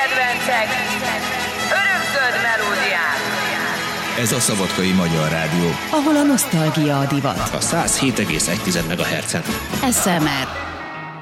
kedvencek, örökzöld melódiák. Ez a Szabadkai Magyar Rádió, ahol a nosztalgia a divat. A 107,1 MHz-en. SMR